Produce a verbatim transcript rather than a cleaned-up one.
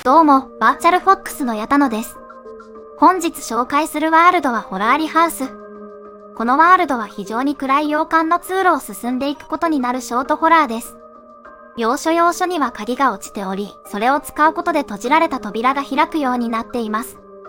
どうも、バーチャルフォックスの矢田野です。本日紹介するワールドはホラーリハウス。このワールドは非常に暗い洋館の通路を進んでいくことになるショートホラーです。要所要所には鍵が落ちており、それを使うことで閉じられた扉が開くようになっています。